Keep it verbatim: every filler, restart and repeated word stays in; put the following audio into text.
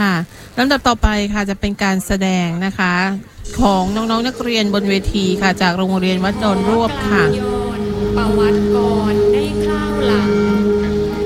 ค่ะลำดับต่อไปค่ะจะเป็นการแสดงนะคะของน้องๆ นักเรียนบนเวทีค่ะจากโรงเรียนวัดดอนรวบค่ะปวัตรก